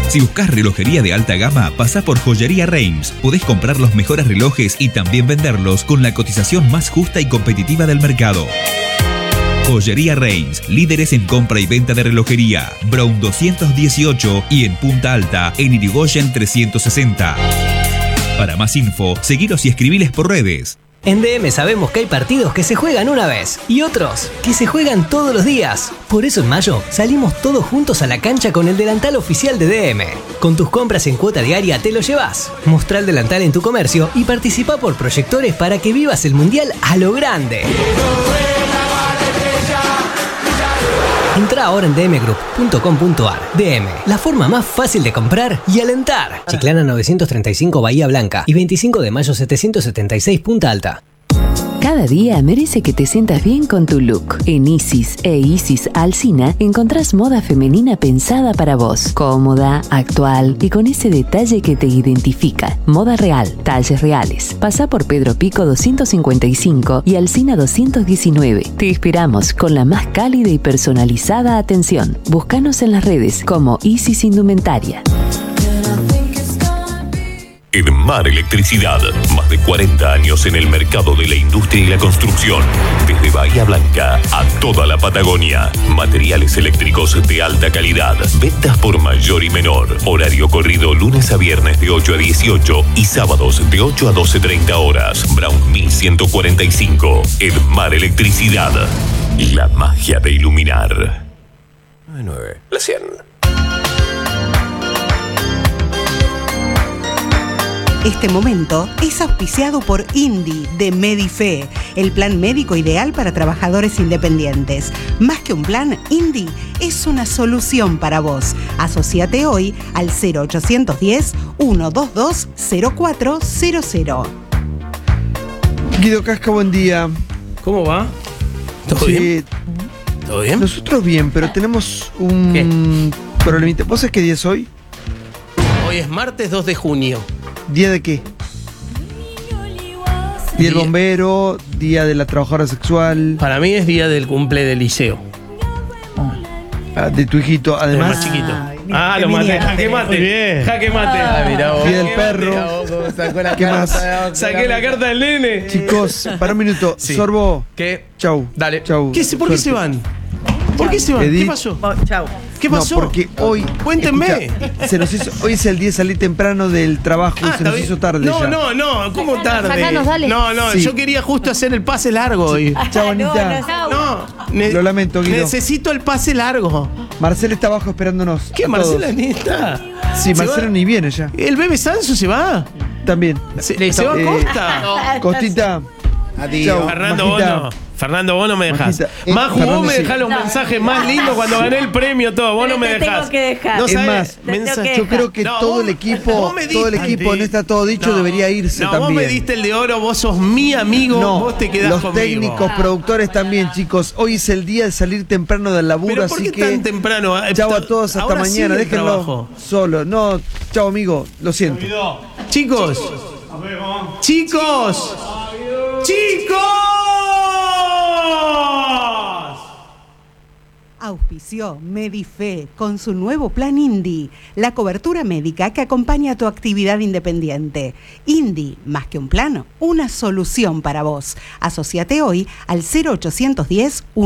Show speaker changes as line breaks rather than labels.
Si buscas relojería de alta gama, pasá por Joyería Reims. Podés comprar los mejores relojes y también venderlos con la cotización más justa y competitiva del mercado. Joyería Reims, líderes en compra y venta de relojería. Brown 218 y en Punta Alta, en Irigoyen 360. Para más info, seguilos y escribiles por redes.
En DM sabemos que hay partidos que se juegan una vez y otros que se juegan todos los días. Por eso en mayo salimos todos juntos a la cancha con el delantal oficial de DM. Con tus compras en cuota diaria te lo llevas. Mostrá el delantal en tu comercio y participa por proyectores para que vivas el mundial a lo grande. Entra ahora en dmgroup.com.ar. DM, la forma más fácil de comprar y alentar. Chiclana 935 Bahía Blanca y 25 de mayo 776 Punta Alta.
Cada día merece que te sientas bien con tu look. En Isis e Isis Alsina encontrás moda femenina pensada para vos. Cómoda, actual y con ese detalle que te identifica. Moda real, talles reales. Pasá por Pedro Pico 255 y Alsina 219. Te esperamos con la más cálida y personalizada atención. Búscanos en las redes como Isis Indumentaria.
Edmar Electricidad, más de 40 años en el mercado de la industria y la construcción. Desde Bahía Blanca a toda la Patagonia. Materiales eléctricos de alta calidad. Ventas por mayor y menor. Horario corrido lunes a viernes de 8 a 18 y sábados de 8 a 12:30 horas. Brown 1145. Edmar Electricidad. La magia de iluminar.
9, la 100.
Este momento es auspiciado por INDI de Medife, el plan médico ideal para trabajadores independientes. Más que un plan, INDI es una solución para vos. Asociate hoy al 0810-122-0400.
Guido Casca, buen día.
¿Cómo va? ¿Todo bien? ¿Todo bien?
Nosotros bien, pero tenemos un problemita. ¿Vos sabés qué día es hoy?
Hoy es martes 2 de junio.
¿Día de qué? Día del bombero, día de la trabajadora sexual.
Para mí es día del cumple del liceo.
De tu hijito, además.
El más chiquito. Lo maté. Jaque mate. Jaque mate.
Mirá vos. Día del perro. ¿Qué más?
Saqué la carta del nene.
Chicos, para un minuto.
Sí.
Sorbo.
¿Qué?
Chau.
Dale.
Chau.
¿Por qué se van? ¿Por qué se van?
Edith.
¿Qué pasó?
Chau.
¿Qué pasó?
No, porque hoy.
Cuéntenme.
Escucha, se nos hizo, hoy es el día de salir temprano del trabajo y se nos hizo tarde.
No,
ya.
no, ¿cómo tarde?
Sacanos, dale.
No,
Sí.
yo quería justo hacer el pase largo hoy.
Chau, Anita. Lo lamento, Guido.
Necesito el pase largo.
Marcela está abajo esperándonos.
¿Qué,
a
Marcela
todos.
ni está?
Sí, Marcela ni viene ya.
¿El bebé Sanso se va?
También.
¿Se va a Costa?
Costita.
Adiós.
Chau,
Fernando
Majita.
Bono. Fernando, vos no me dejás.
Majita.
Maju, vos
Fernando,
me
sí.
dejás los mensajes más lindos cuando gané el premio, todo. Vos no me
Te
dejás.
tengo que dejar.
No
Es
sabés,
más,
mensaje-
yo creo que
No,
todo
vos-
el equipo,
vos me
todo el
diste-
equipo, no está todo dicho, debería irse
no,
también.
vos me diste el de oro, vos sos mi amigo,
No,
vos te quedás
los
conmigo.
técnicos, productores también, chicos. Hoy es el día de salir temprano del laburo,
Pero ¿por
así
qué
que
tan temprano?
chau a todos hasta
Ahora
mañana,
sigue el
déjenlo
trabajo.
solo. No, chau amigo, lo siento.
Chicos. Chicos. Chicos.
Auspició Medife con su nuevo plan INDI, la cobertura médica que acompaña a tu actividad independiente. INDI, más que un plan, una solución para vos. Asociate hoy al 0810